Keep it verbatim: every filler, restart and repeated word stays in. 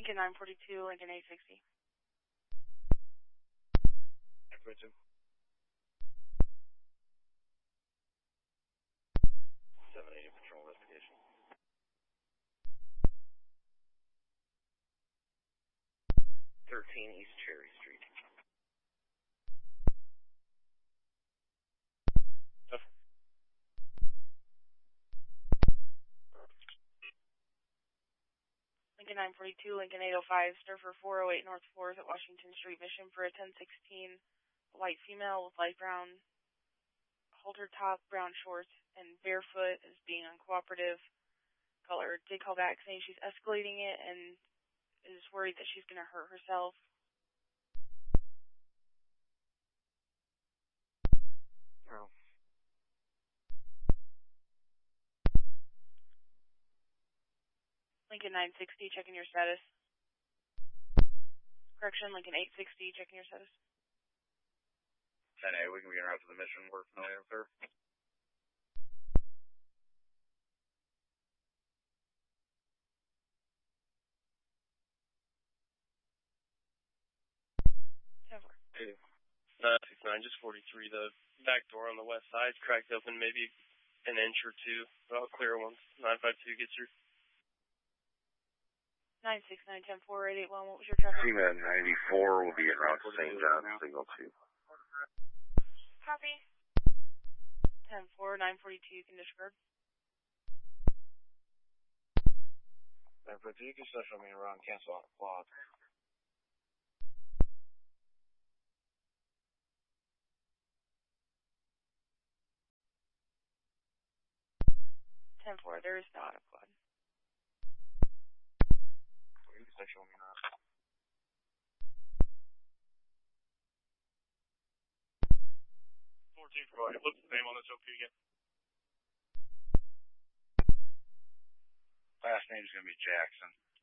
Lincoln nine forty-two, Lincoln eight sixty. nine forty-two. seven eighty patrol investigation. thirteen East Cherry Street. Lincoln nine forty-two, Lincoln eight oh five, stir for four oh eight North fourth at Washington Street, mission for a ten sixteen, a white female with light brown halter top, brown shorts, and barefoot is being uncooperative. Caller did call back saying she's escalating it and is worried that she's going to hurt herself. Oh. Lincoln nine sixty, checking your status. Correction, Lincoln eight sixty, checking your status. ten A, we can be en route to the mission work now, sir. ten four. Hey, nine six nine, just forty-three. The back door on the west side is cracked open maybe an inch or two, but I'll clear once nine five two gets through. nine six nine, ten four, eight eight one, what was your traffic? Seaman ninety-four will be en route to Saint John, signal two. Copy. ten four, nine forty-two, you can disregard. nine forty-two, you can special me around, cancel on the plot. ten four, there is no auto quad. You can special me around. four two, provide. What's the name on this O P again? Last name is going to be Jackson.